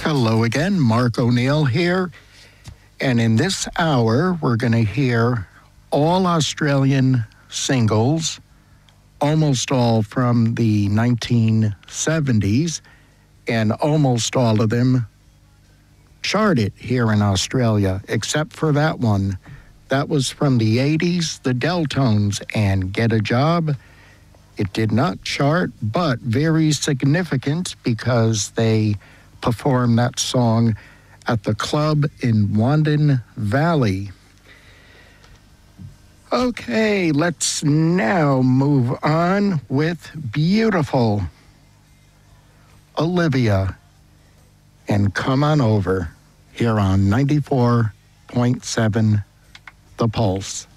Hello again, Mark O'Neill here. And in this hour, we're going to hear all Australian singles, almost all from the 1970s, and almost all of them charted here in Australia, except for that one. That was from the 80s, the Deltones, and Get a Job. It did not chart, but very significant because they performed that song at the club in Wandin Valley. Okay, let's now move on with beautiful Olivia and Come On Over here on 94.7 The Pulse.